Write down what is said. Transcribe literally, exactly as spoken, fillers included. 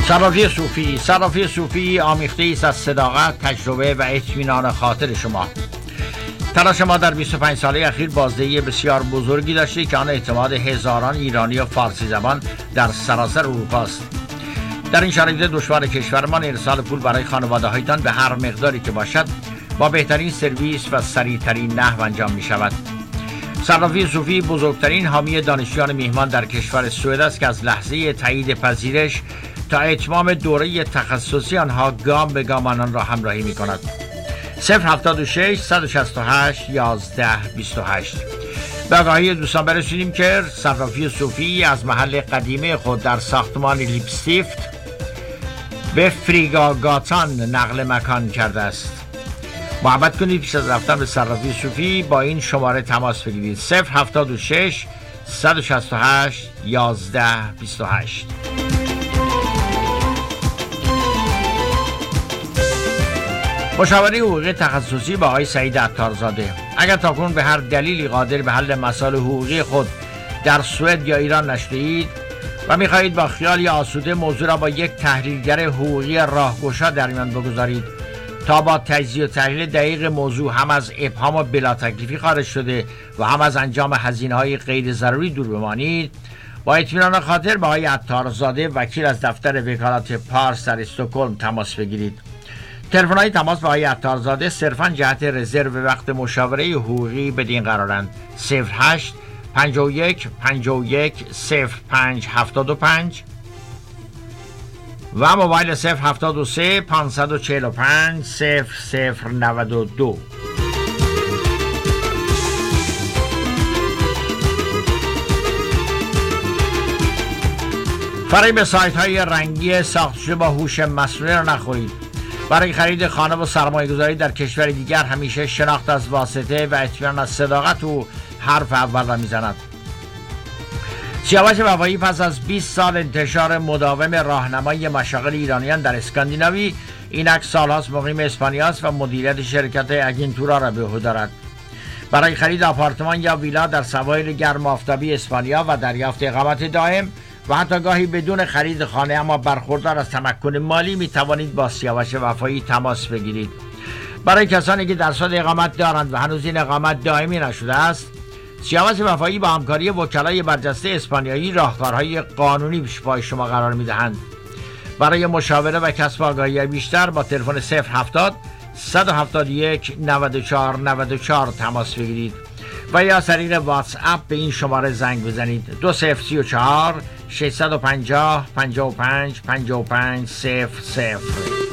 صرافی صوفی صرافی صوفی آمیخته است از صداقت، تجربه و اطمینان خاطر شما. تلاش ما در بیست و پنج ساله اخیر بازدهی بسیار بزرگی داشته که آن اعتماد هزاران ایرانی و فارسی زبان در سراسر اروپا است. در این شرایط دشوار کشورمان ارسال پول برای خانواده‌هایتان به هر مقداری که باشد با بهترین سرویس و سریع‌ترین نحو انجام می شود. صرافی صوفی بزرگترین حامی دانشجویان میهمان در کشور سوئد است که از لحظه تایید پذیرش تا اتمام دوره تخصصی آنها گام به گام آنان را همراهی می کند. صفر هفتاد و شش صد و شصت و هشت یازده بیست و هشت. به آگاهی دوستان برسونیم که صرافی صوفی از محل قدیمی خود در ساختمان لیپستیفت به فریگاگاتان نقل مکان کرده است. محبت کنید پیش از رفتن به صرافی صوفی با این شماره تماس بگیرید: صفر هفتاد و شش صد و شصت و هشت یازده بیست و هشت. مشاوره حقوقی تخصصی با آقای سعید عطارزاده. اگر تاکنون به هر دلیلی قادر به حل مسائل حقوقی خود در سوئد یا ایران نشده‌اید و می‌خواهید با خیال آسوده موضوع را با یک تحلیلگر حقوقی راهگشا در میان بگذارید تا با تجزیه و تحلیل دقیق موضوع هم از ابهام و بلا تکلیفی خارج شده و هم از انجام هزینه‌های غیر ضروری دور بمانید، با اطمینان خاطر با آقای عطارزاده وکیل از دفتر وکالت پارس در استکهلم تماس بگیرید. تلفن‌های تماس با آقای عطارزاده صرفاً جهت رزرو وقت مشاوره حقوقی بدین قرارند: صفر هشت پنجاه و یک پنجاه و یک صفر پنج هفتاد و پنج و موبایل صفر هفتاد و سه پانصد و چهل و پنج صفر صفر نود و دو. فریب سایت های رنگی ساخته شده با هوش مصنوعی را نخورید. برای خرید خانه و سرمایه گذاری در کشور دیگر همیشه شناخت از واسطه و اطمینان از صداقت و حرف اول را میزند. سیاوش وفایی پس از بیست سال انتشار مداوم راهنمای مشاغل ایرانیان در اسکاندیناوی، اینک سالهاست مقیم اسپانیا است و مدیریت شرکت اگینتورا را به عهده دارد. برای خرید آپارتمان یا ویلا در سواحل گرم آفتابی اسپانیا و دریافت اقامت دائم و حتی گاهی بدون خرید خانه اما برخوردار از تمکن مالی می توانید با سیاوش وفایی تماس بگیرید. برای کسانی که درصد اقامت دارند و هنوز این اقامت دائمی نشده است، سیاوش وفایی با همکاری وکلای برجسته اسپانیایی راهکارهای قانونی پای شما قرار می دهند. برای مشاوره و کسب آگاهی بیشتر با تلفن صفر هفتاد صد و هفتاد و یک نود و چهار نود و چهار تماس بگیرید و یا از طریق واتس اپ به این شماره زنگ بزنید: دو صفر سی و چهار ششصد و پنجاه پنجاه و پنج پنجاه و پنج صفر صفر.